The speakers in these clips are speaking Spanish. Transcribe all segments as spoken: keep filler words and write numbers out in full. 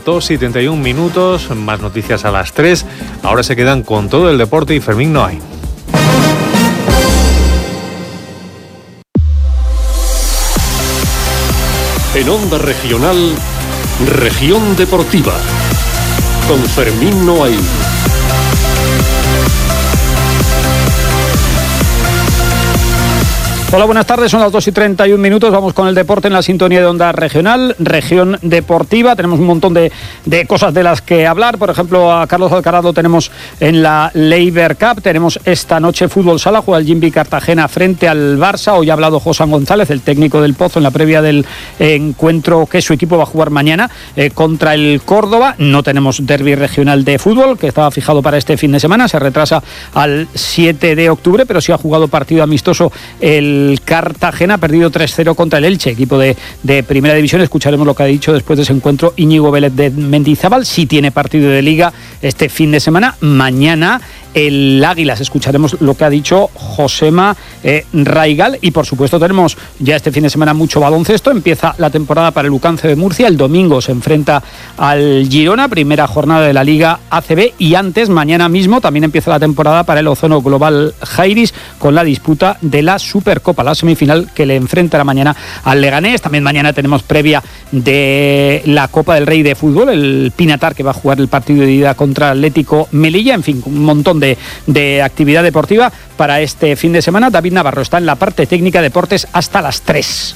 dos y treinta y un minutos, más noticias a las tres. Ahora se quedan con todo el deporte y Fermín Noain. En Onda Regional, Región Deportiva, con Fermín Noain. Hola, buenas tardes, son las dos y treinta y un minutos, vamos con el deporte en la sintonía de Onda Regional, Región Deportiva. Tenemos un montón de, de cosas de las que hablar, por ejemplo a Carlos Alcaraz lo tenemos en la Laver Cup, tenemos esta noche fútbol sala, juega el Jimby Cartagena frente al Barça. Hoy ha hablado José González, el técnico del Pozo, en la previa del encuentro que su equipo va a jugar mañana eh, contra el Córdoba. No tenemos derbi regional de fútbol, que estaba fijado para este fin de semana, se retrasa al siete de octubre, pero sí ha jugado partido amistoso el El Cartagena, ha perdido tres cero contra el Elche, equipo de, de Primera División. Escucharemos lo que ha dicho después de ese encuentro Íñigo Vélez de Mendizábal. Sí tiene partido de Liga este fin de semana. Mañana el Águilas. Escucharemos lo que ha dicho Josema eh, Raigal. Y por supuesto tenemos ya este fin de semana mucho baloncesto. Empieza la temporada para el Lucancio de Murcia. El domingo se enfrenta al Girona, primera jornada de la Liga A C B. Y antes, mañana mismo, también empieza la temporada para el Ozono Global Jairis con la disputa de la Supercopa, la semifinal que le enfrentará mañana al Leganés. También mañana tenemos previa de la Copa del Rey de Fútbol, el Pinatar, que va a jugar el partido de ida contra Atlético Melilla. En fin, un montón de, de actividad deportiva para este fin de semana. David Navarro está en la parte técnica, deportes hasta las tres.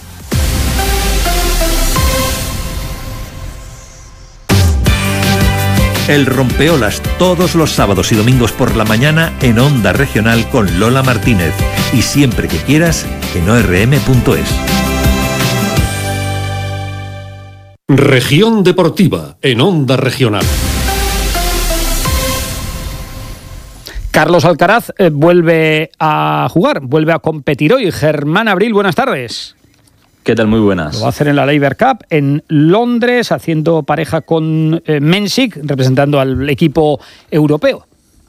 El Rompeolas, todos los sábados y domingos por la mañana en Onda Regional con Lola Martínez. Y siempre que quieras, en o r m punto es. Región Deportiva, en Onda Regional. Carlos Alcaraz eh, vuelve a jugar, vuelve a competir hoy. Germán Abril, buenas tardes. ¿Qué tal? Muy buenas. Lo va a hacer en la Laver Cup en Londres, haciendo pareja con eh, Mensik, representando al equipo europeo.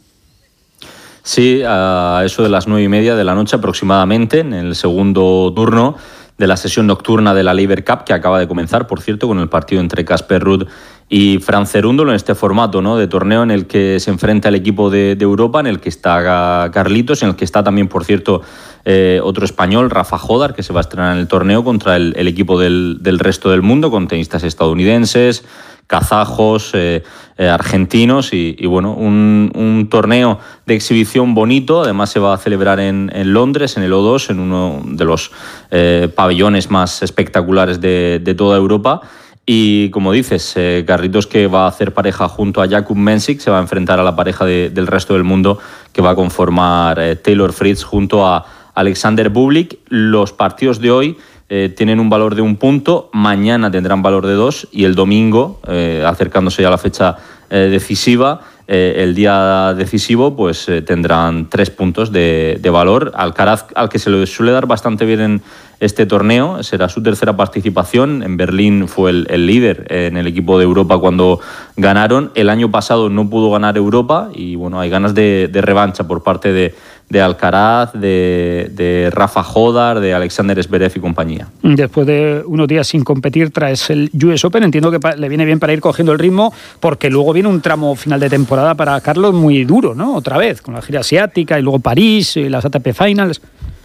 Sí, a eso de las nueve y media de la noche aproximadamente, en el segundo turno de la sesión nocturna de la Laver Cup, que acaba de comenzar, por cierto, con el partido entre Casper Ruud y Fran Cerúndolo en este formato, ¿no?, de torneo en el que se enfrenta el equipo de, de Europa, en el que está Carlitos, en el que está también, por cierto, eh, otro español, Rafa Jodar, que se va a estrenar en el torneo contra el, el equipo del, del resto del mundo, con tenistas estadounidenses, kazajos, eh, eh, argentinos y, y bueno, un, un torneo de exhibición bonito. Además se va a celebrar en, en Londres, en el O dos, en uno de los eh, pabellones más espectaculares de, de toda Europa. Y como dices, eh, Carlitos, que va a hacer pareja junto a Jakub Mensik, se va a enfrentar a la pareja de, del resto del mundo, que va a conformar eh, Taylor Fritz junto a Alexander Bublik. Los partidos de hoy Eh, tienen un valor de un punto, mañana tendrán valor de dos y el domingo, eh, acercándose ya a la fecha eh, decisiva, eh, el día decisivo, pues eh, tendrán tres puntos de, de valor. Alcaraz, al que se le suele dar bastante bien en este torneo, será su tercera participación. En Berlín fue el, el líder en el equipo de Europa cuando ganaron. El año pasado no pudo ganar Europa y bueno, hay ganas de, de revancha por parte de de Alcaraz, de, de Rafa Jodar, de Alexander Zverev y compañía. Después de unos días sin competir tras el U S Open, entiendo que le viene bien para ir cogiendo el ritmo, porque luego viene un tramo final de temporada para Carlos muy duro, ¿no? Otra vez, con la gira asiática y luego París, y las A T P Finals.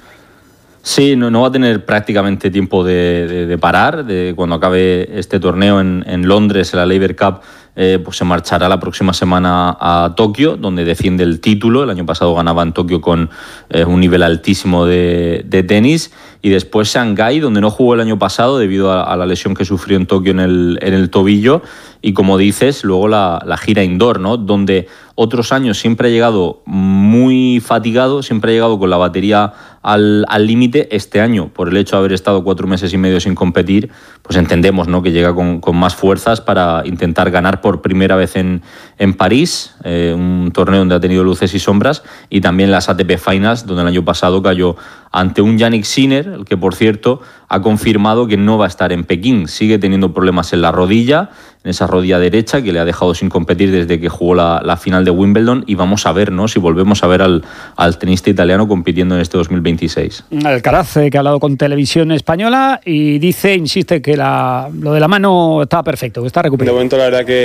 Sí, no, no va a tener prácticamente tiempo de, de, de parar. De cuando acabe este torneo en, en Londres, en la Laver Cup, eh, pues se marchará la próxima semana a Tokio, donde defiende el título. El año pasado ganaba en Tokio con eh, un nivel altísimo de, de tenis. Y después Shanghái, donde no jugó el año pasado debido a, a la lesión que sufrió en Tokio en el, en el tobillo. Y como dices, luego la, la gira indoor, ¿no?, donde otros años siempre ha llegado muy fatigado, siempre ha llegado con la batería al límite. Este año, por el hecho de haber estado cuatro meses y medio sin competir, pues entendemos, ¿no?, que llega con, con más fuerzas para intentar ganar por primera vez en, en París, eh, un torneo donde ha tenido luces y sombras, y también las A T P Finals, donde el año pasado cayó ante un Jannik Sinner, el que por cierto ha confirmado que no va a estar en Pekín. Sigue teniendo problemas en la rodilla, en esa rodilla derecha, que le ha dejado sin competir desde que jugó la, la final de Wimbledon, y vamos a ver, ¿no?, si volvemos a ver al, al tenista italiano compitiendo en este dos mil veintiséis. Alcaraz, eh, que ha hablado con Televisión Española y dice, insiste que la, lo de la mano está perfecto, que está recuperado. De momento la verdad que